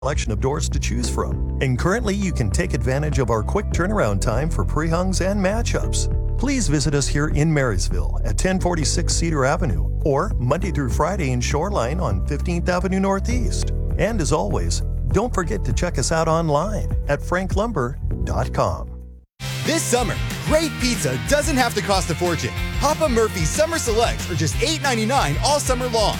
selection of doors to choose from. And currently, you can take advantage of our quick turnaround time for pre-hungs and matchups. Please visit us here in Marysville at 1046 Cedar Avenue or Monday through Friday in Shoreline on 15th Avenue Northeast. And as always, don't forget to check us out online at franklumber.com. This summer, great pizza doesn't have to cost a fortune. Papa Murphy's Summer Selects are just $8.99 all summer long.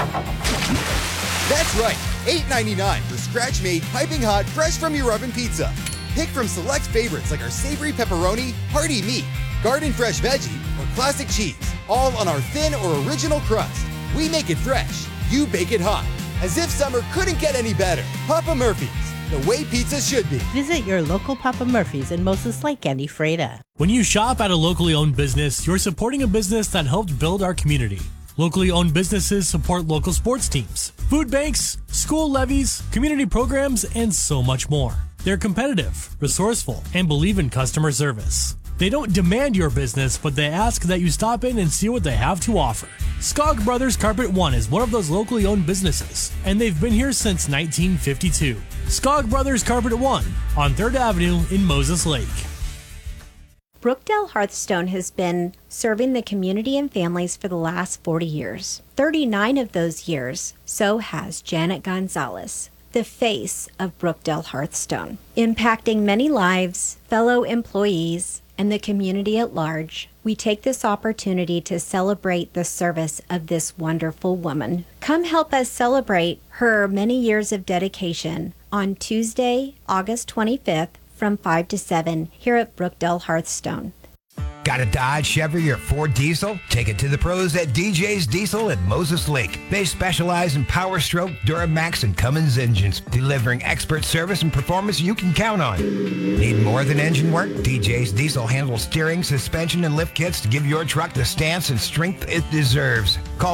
That's right, $8.99 for scratch-made, piping hot, fresh from your oven pizza. Pick from select favorites like our savory pepperoni, hearty meat, garden fresh veggie, or classic cheese, all on our thin or original crust. We make it fresh, you bake it hot. As if summer couldn't get any better. Papa Murphy's, the way pizza should be. Visit your local Papa Murphy's in Moses Lake and Ephrata. When you shop at a locally owned business, you're supporting a business that helped build our community. Locally owned businesses support local sports teams, food banks, school levies, community programs, and so much more. They're competitive, resourceful, and believe in customer service. They don't demand your business, but they ask that you stop in and see what they have to offer. Skog Brothers Carpet One is one of those locally owned businesses, and they've been here since 1952. Skog Brothers Carpet One on 3rd Avenue in Moses Lake. Brookdale Hearthstone has been serving the community and families for the last 40 years. 39 of those years, so has Janet Gonzalez, the face of Brookdale Hearthstone, impacting many lives, fellow employees, and the community at large. We take this opportunity to celebrate the service of this wonderful woman. Come help us celebrate her many years of dedication on Tuesday, August 25th from 5 to 7 here at Brookdale Hearthstone. Got a Dodge, Chevy, or Ford diesel? Take it to the pros at DJ's Diesel at Moses Lake. They specialize in Power Stroke, Duramax, and Cummins engines, delivering expert service and performance you can count on. Need more than engine work? DJ's Diesel handles steering, suspension, and lift kits to give your truck the stance and strength it deserves. Call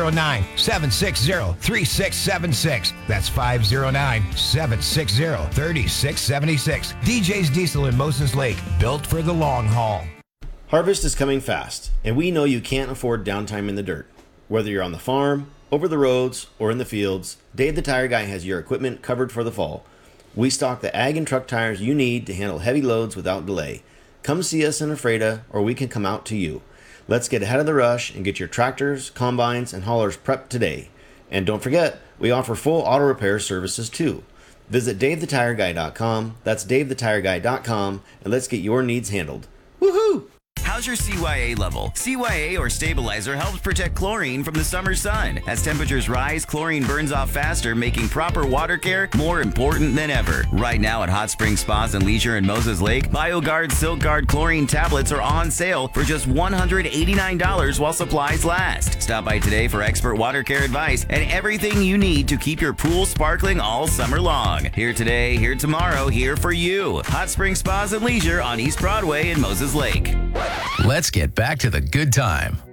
509-760-3676. That's 509-760-3676. DJ's Diesel in Moses Lake, built for the long haul. Harvest is coming fast, and we know you can't afford downtime in the dirt. Whether you're on the farm, over the roads, or in the fields, Dave the Tire Guy has your equipment covered for the fall. We stock the ag and truck tires you need to handle heavy loads without delay. Come see us in Ephrata, or we can come out to you. Let's get ahead of the rush and get your tractors, combines, and haulers prepped today. And don't forget, we offer full auto repair services too. Visit DaveTheTireGuy.com, that's DaveTheTireGuy.com, and let's get your needs handled. Woohoo! How's your CYA level? CYA or stabilizer helps protect chlorine from the summer sun. As temperatures rise, chlorine burns off faster, making proper water care more important than ever. Right now at Hot Spring Spas and Leisure in Moses Lake, BioGuard Silk Guard chlorine tablets are on sale for just $189 while supplies last. Stop by today for expert water care advice and everything you need to keep your pool sparkling all summer long. Here today, here tomorrow, here for you. Hot Spring Spas and Leisure on East Broadway in Moses Lake. Let's get back to the good time